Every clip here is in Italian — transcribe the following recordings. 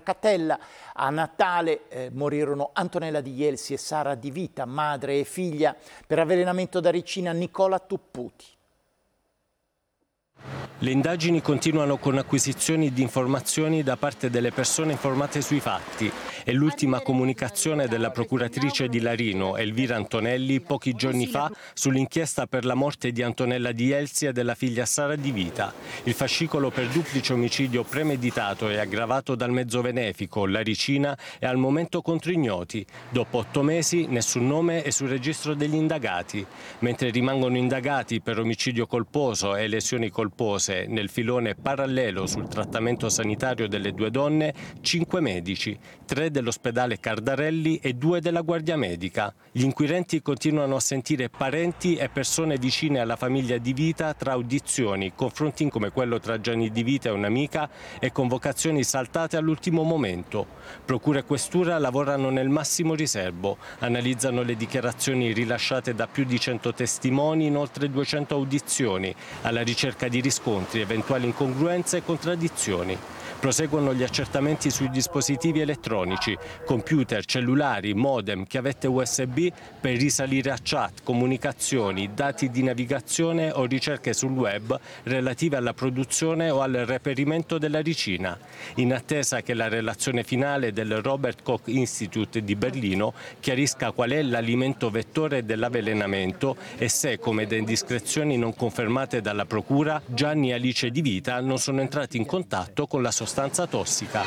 Catella. A Natale morirono Antonella Di Jelsi e Sara Di Vita, madre e figlia, per avvelenamento da ricina Nicola Tupputi. Le indagini continuano con acquisizioni di informazioni da parte delle persone informate sui fatti e l'ultima comunicazione della procuratrice di Larino, Elvira Antonelli, pochi giorni fa sull'inchiesta per la morte di Antonella Di Jelsi e della figlia Sara Di Vita. Il fascicolo per duplice omicidio premeditato e aggravato dal mezzo benefico, la ricina, è al momento contro ignoti. Dopo 8 mesi nessun nome è sul registro degli indagati, mentre rimangono indagati per omicidio colposo e lesioni colpose nel filone parallelo sul trattamento sanitario delle 2 donne 5 medici, 3 dell'ospedale Cardarelli e 2 della Guardia Medica. Gli inquirenti continuano a sentire parenti e persone vicine alla famiglia Di Vita tra audizioni, confronti come quello tra Gianni Di Vita e un'amica e convocazioni saltate all'ultimo momento. Procura e questura lavorano nel massimo riservo, analizzano le dichiarazioni rilasciate da più di 100 testimoni in oltre 200 audizioni, alla ricerca di riscontri, eventuali incongruenze e contraddizioni. Proseguono gli accertamenti sui dispositivi elettronici, computer, cellulari, modem, chiavette USB per risalire a chat, comunicazioni, dati di navigazione o ricerche sul web relative alla produzione o al reperimento della ricina. In attesa che la relazione finale del Robert Koch Institute di Berlino chiarisca qual è l'alimento vettore dell'avvelenamento e se, come da indiscrezioni non confermate dalla procura, Gianni e Alice Di Vita non sono entrati in contatto con la sostanza tossica.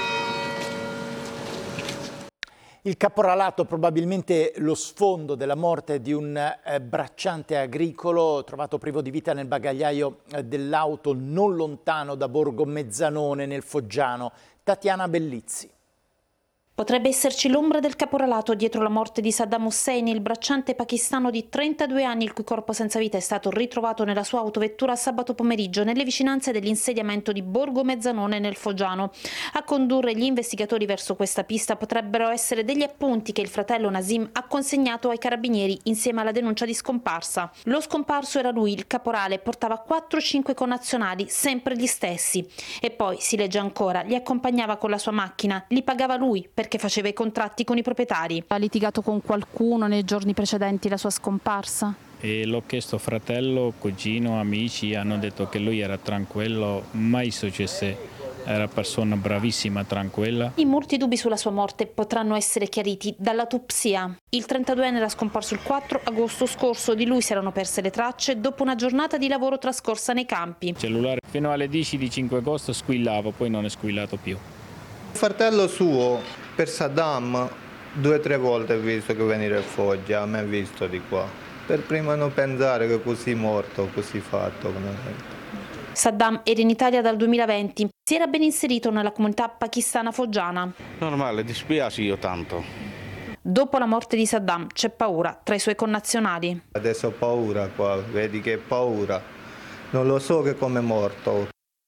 Il caporalato, probabilmente lo sfondo della morte di un bracciante agricolo trovato privo di vita nel bagagliaio dell'auto non lontano da Borgo Mezzanone nel Foggiano. Tatiana Bellizzi. Potrebbe esserci l'ombra del caporalato dietro la morte di Saddam Hussein, il bracciante pakistano di 32 anni il cui corpo senza vita è stato ritrovato nella sua autovettura sabato pomeriggio nelle vicinanze dell'insediamento di Borgo Mezzanone nel Foggiano. A condurre gli investigatori verso questa pista potrebbero essere degli appunti che il fratello Nasim ha consegnato ai carabinieri insieme alla denuncia di scomparsa. Lo scomparso era lui, il caporale, portava 4-5 connazionali, sempre gli stessi. E poi, si legge ancora, li accompagnava con la sua macchina, li pagava lui perché faceva i contratti con i proprietari. Ha litigato con qualcuno nei giorni precedenti la sua scomparsa? E l'ho chiesto fratello, cugino, amici, hanno detto che lui era tranquillo, mai successe, era persona bravissima, tranquilla. I molti dubbi sulla sua morte potranno essere chiariti dall'autopsia. Il 32enne era scomparso il 4 agosto scorso, di lui si erano perse le tracce dopo una giornata di lavoro trascorsa nei campi. Il cellulare fino alle 10 di 5 agosto squillava, poi non è squillato più. Il fratello suo, per Saddam, 2 o 3 volte ha visto che venire a Foggia, mi ha visto di qua. Per prima non pensare che così morto, così fatto. Saddam era in Italia dal 2020, si era ben inserito nella comunità pakistana foggiana. Normale, dispiace io tanto. Dopo la morte di Saddam c'è paura tra i suoi connazionali. Adesso ho paura qua, vedi che paura. Non lo so che come è morto.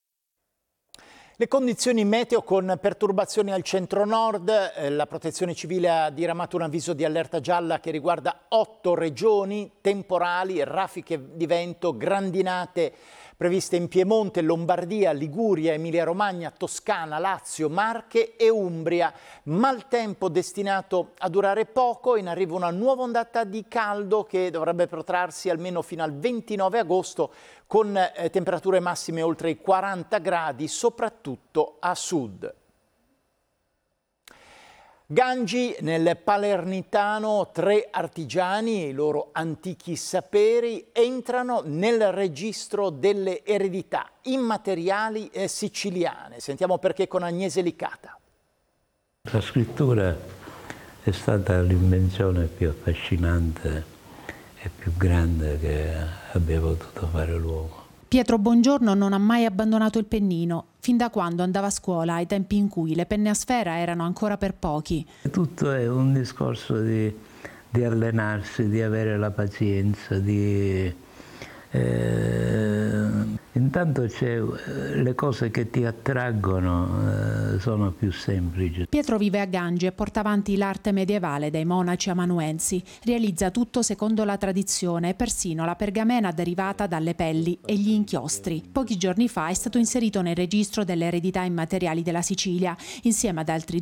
Le condizioni meteo con perturbazioni al centro-nord, la Protezione Civile ha diramato un avviso di allerta gialla che riguarda 8 regioni, temporali, raffiche di vento, grandinate previste in Piemonte, Lombardia, Liguria, Emilia-Romagna, Toscana, Lazio, Marche e Umbria. Maltempo destinato a durare poco, in arrivo una nuova ondata di caldo che dovrebbe protrarsi almeno fino al 29 agosto con temperature massime oltre i 40 gradi, soprattutto a sud. Gangi nel Palermitano, 3 artigiani e i loro antichi saperi entrano nel registro delle eredità immateriali siciliane. Sentiamo perché con Agnese Licata. La scrittura è stata l'invenzione più affascinante e più grande che abbia potuto fare l'uomo. Pietro Bongiorno non ha mai abbandonato il pennino, fin da quando andava a scuola, ai tempi in cui le penne a sfera erano ancora per pochi. Tutto è un discorso di allenarsi, di avere la pazienza, intanto le cose che ti attraggono sono più semplici. Pietro vive a Gangi e porta avanti l'arte medievale dai monaci amanuensi. Realizza tutto secondo la tradizione, persino la pergamena derivata dalle pelli e gli inchiostri. Pochi giorni fa è stato inserito nel registro delle eredità immateriali della Sicilia, insieme ad altri